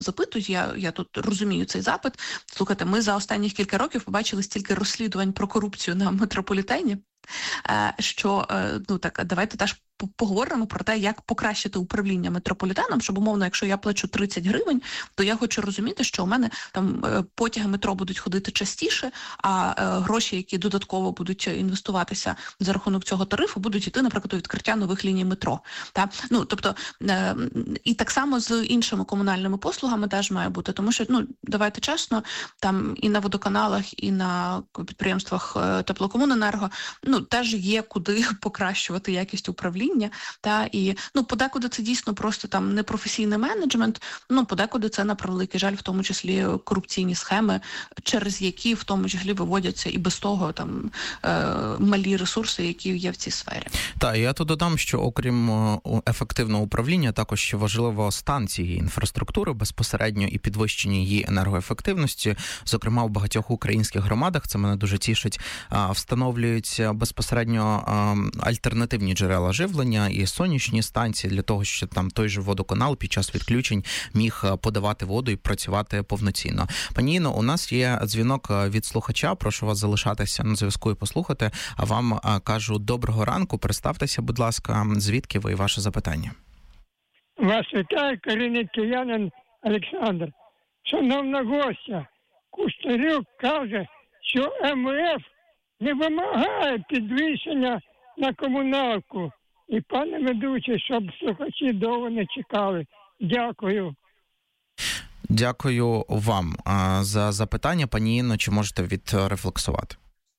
запитують, я тут розумію цей запит. Слухайте, ми за останніх кілька років побачили стільки розслідувань про корупцію на метрополітені, що, давайте теж поговоримо про те, як покращити управління метрополітеном, щоб, умовно, якщо я плачу 30 гривень, то я хочу розуміти, що у мене там потяги метро будуть ходити частіше, а гроші, які додатково будуть інвестуватися за рахунок цього тарифу, будуть йти, наприклад, у відкриття нових ліній метро. І так само з іншими комунальними послугами теж має бути, тому що, давайте чесно, там і на водоканалах, і на підприємствах Теплокомуненерго, теж є куди покращувати якість управління. І подекуди це дійсно просто там непрофесійний менеджмент, подекуди це, на превеликий жаль, в тому числі корупційні схеми, через які в тому числі виводяться і без того там малі ресурси, які є в цій сфері. Так, я тут додам, що окрім ефективного управління, також ще важливо стан цієї інфраструктури безпосередньо і підвищення її енергоефективності. Зокрема, в багатьох українських громадах, це мене дуже тішить, встановлюються безпосередньо альтернативні джерела живлення і сонячні станції для того, щоб там той же водоканал під час відключень міг подавати воду і працювати повноцінно. Пані Інно, у нас є дзвінок від слухача, прошу вас залишатися на зв'язку і послухати, а вам кажу доброго ранку, представтеся, будь ласка, звідки ви і ваше запитання. Вас вітає корінний киянин Олександр. Шановна гостя, Кушторюк каже, що МВФ не вимагає підвищення на комуналку. І, пане ведучий, щоб слухачі довго не чекали. Дякую. Дякую вам за запитання. Пані Інно, чи можете відрефлексувати?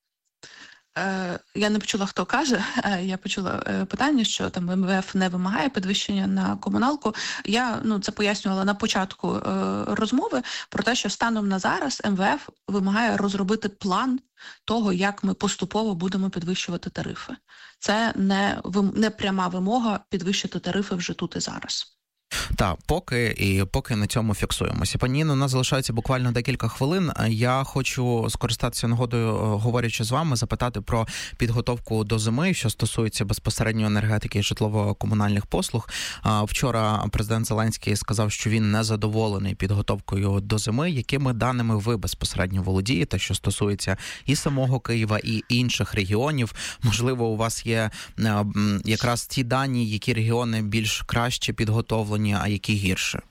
Я не почула, хто каже. Я почула питання, що там МВФ не вимагає підвищення на комуналку. Я це пояснювала на початку розмови про те, що станом на зараз МВФ вимагає розробити план того, як ми поступово будемо підвищувати тарифи. Це не пряма вимога підвищити тарифи вже тут і зараз. Так, поки на цьому фіксуємося. Пані Інно, у нас залишається буквально декілька хвилин. Я хочу скористатися нагодою, говорячи з вами, запитати про підготовку до зими, що стосується безпосередньо енергетики і житлово-комунальних послуг. Вчора президент Зеленський сказав, що він не задоволений підготовкою до зими. Якими даними ви безпосередньо володієте, що стосується і самого Києва, і інших регіонів? Можливо, у вас є якраз ті дані, які регіони більш краще підготовлені, а які гірше?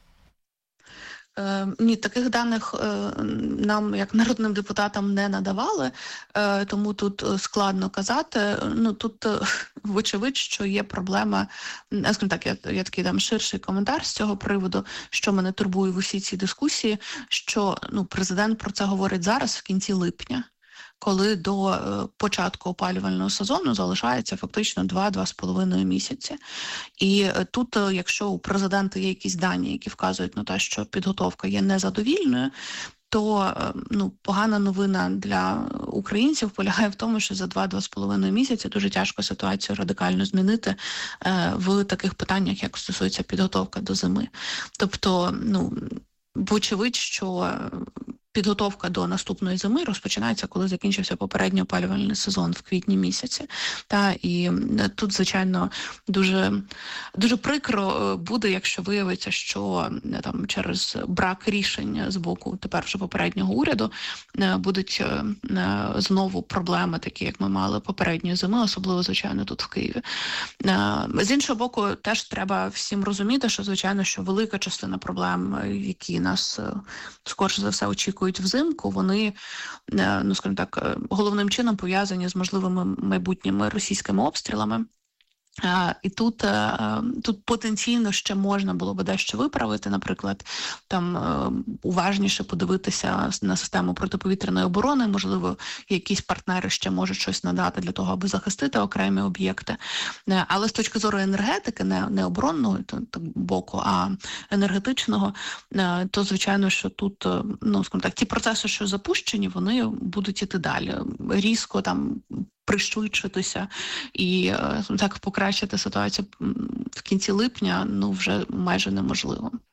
Ні, таких даних нам, як народним депутатам, не надавали, тому тут складно казати. Тут вочевидь, що є проблема, скажімо так, я такий дам ширший коментар з цього приводу, що мене турбує в усій цій дискусії, що президент про це говорить зараз, в кінці липня, коли до початку опалювального сезону залишається фактично 2-2,5 місяці. І тут, якщо у президента є якісь дані, які вказують на те, що підготовка є незадовільною, то погана новина для українців полягає в тому, що за 2-2,5 місяці дуже тяжко ситуацію радикально змінити в таких питаннях, як стосується підготовка до зими. Тобто, вочевидь, що підготовка до наступної зими розпочинається, коли закінчився попередній опалювальний сезон в квітні місяці. І тут, звичайно, дуже, дуже прикро буде, якщо виявиться, що там через брак рішень з боку тепер вже попереднього уряду будуть знову проблеми, такі, як ми мали попередньої зими, особливо, звичайно, тут в Києві. З іншого боку, теж треба всім розуміти, що, звичайно, що велика частина проблем, які нас, скорше за все, очікують взимку, вони, скажімо так, головним чином пов'язані з можливими майбутніми російськими обстрілами. І тут потенційно ще можна було би дещо виправити, наприклад, там уважніше подивитися на систему протиповітряної оборони, можливо, якісь партнери ще можуть щось надати для того, аби захистити окремі об'єкти. Але з точки зору енергетики, не оборонного боку, а енергетичного, то, звичайно, що тут, скажімо так, ті процеси, що запущені, вони будуть іти далі. Різко там пришвидшитися і так покращити ситуацію в кінці липня, вже майже неможливо.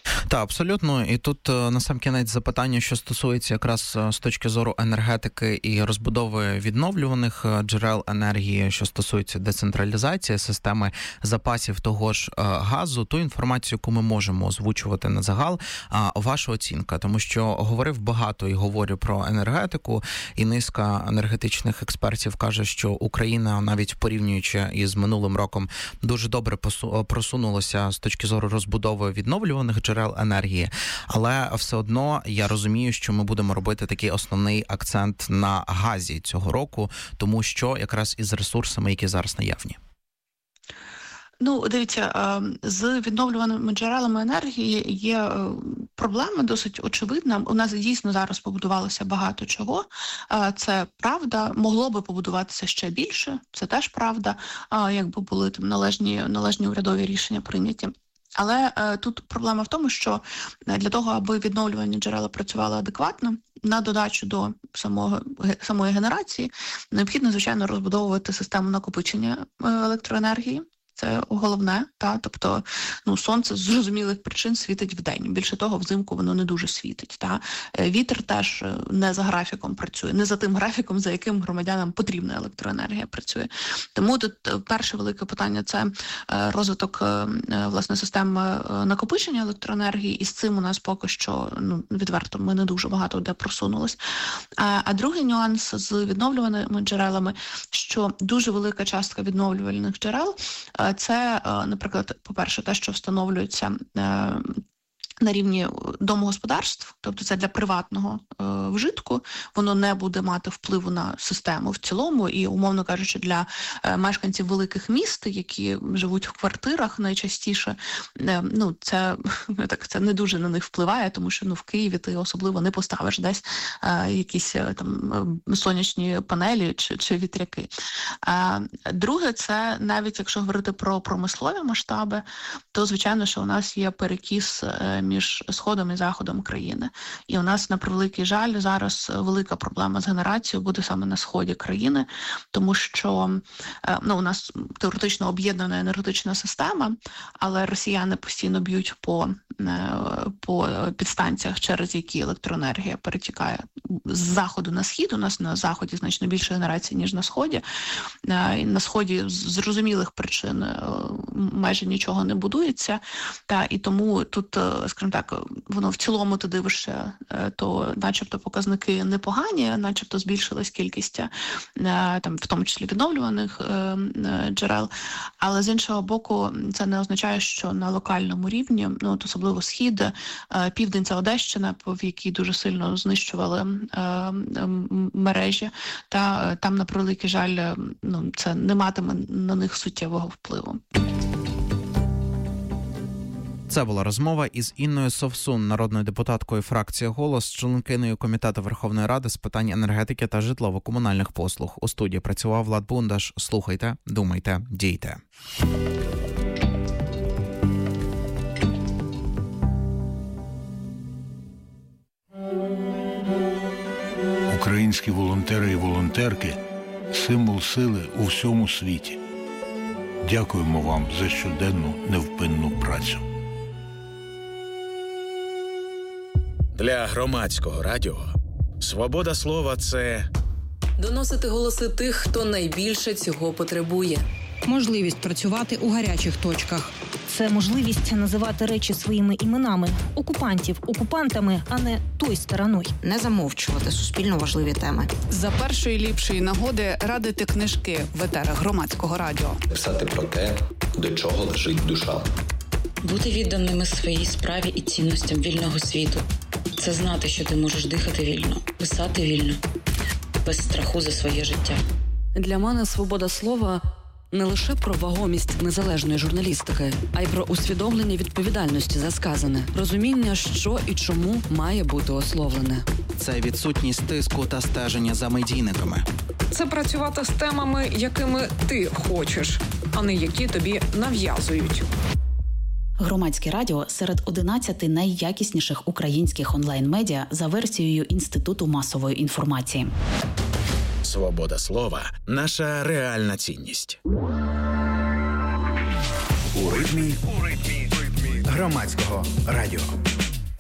Так, абсолютно. І тут насамкінець запитання, що стосується якраз з точки зору енергетики і розбудови відновлюваних джерел енергії, що стосується децентралізації системи запасів того ж газу, ту інформацію, яку ми можемо озвучувати на загал, ваша оцінка, тому що говорив багато і говорю про енергетику, і низка енергетичних експертів каже, що Україна, навіть порівнюючи із минулим роком, дуже добре просунулася з точки зору розбудови відновлюваних джерел енергії, але все одно я розумію, що ми будемо робити такий основний акцент на газі цього року, тому що якраз із ресурсами, які зараз наявні. Ну, дивіться, з відновлюваними джерелами енергії є проблема досить очевидна. У нас дійсно зараз побудувалося багато чого. Це правда. Могло би побудуватися ще більше. Це теж правда, якби були там належні урядові рішення прийняті. Але тут проблема в тому, що для того, аби відновлювані джерела працювали адекватно, на додачу до самої генерації, необхідно, звичайно, розбудовувати систему накопичення електроенергії. Це головне, тобто, сонце з зрозумілих причин світить вдень. Більше того, взимку воно не дуже світить. Вітер теж не за графіком працює, не за тим графіком, за яким громадянам потрібна електроенергія працює. Тому тут перше велике питання – це розвиток, власне, системи накопичення електроенергії, і з цим у нас поки що, відверто, ми не дуже багато де просунулись. А другий нюанс з відновлюваними джерелами, що дуже велика частка відновлювальних джерел – це, наприклад, по-перше, те, що встановлюється на рівні домогосподарств, тобто це для приватного вжитку, воно не буде мати впливу на систему в цілому і, умовно кажучи, для мешканців великих міст, які живуть в квартирах найчастіше, це не дуже на них впливає, тому що в Києві ти особливо не поставиш десь якісь там сонячні панелі чи вітряки. Друге, це навіть якщо говорити про промислові масштаби, то, звичайно, що у нас є перекіс між Сходом і Заходом країни. І у нас, на превеликий жаль, зараз велика проблема з генерацією буде саме на Сході країни, тому що у нас теоретично об'єднана енергетична система, але росіяни постійно б'ють по підстанціях, через які електроенергія перетікає з заходу на схід. У нас на заході значно більше генерації, ніж на Сході. І на Сході з зрозумілих причин майже нічого не будується. І тому тут, скажімо так, воно в цілому ти дивишся, то начебто показники непогані, начебто збільшилась кількість, там, в тому числі відновлюваних джерел, але з іншого боку це не означає, що на локальному рівні, особливо Схід, Південь – це Одещина, в якій дуже сильно знищували мережі, та там, на превеликий жаль, це не матиме на них суттєвого впливу. Це була розмова із Інною Совсун, народною депутаткою фракції «Голос», членкиною Комітету Верховної Ради з питань енергетики та житлово-комунальних послуг. У студії працював Влад Бундаш. Слухайте, думайте, дійте. Українські волонтери і волонтерки – символ сили у всьому світі. Дякуємо вам за щоденну невпинну працю. Для громадського радіо свобода слова – це доносити голоси тих, хто найбільше цього потребує. Можливість працювати у гарячих точках. Це можливість називати речі своїми іменами. Окупантів окупантами, а не той стороною. Не замовчувати суспільно важливі теми. За першої ліпшої нагоди радити книжки в етерах громадського радіо. Писати про те, до чого лежить душа. Бути відданими своїй справі і цінностям вільного світу. Це знати, що ти можеш дихати вільно, писати вільно, без страху за своє життя. Для мене свобода слова – не лише про вагомість незалежної журналістики, а й про усвідомлення відповідальності за сказане, розуміння, що і чому має бути ословлене. Це відсутність тиску та стеження за медійниками. Це працювати з темами, якими ти хочеш, а не які тобі нав'язують. Громадське радіо серед 11 найякісніших українських онлайн-медіа за версією Інституту масової інформації. Свобода слова – наша реальна цінність. У ритмі Громадського радіо.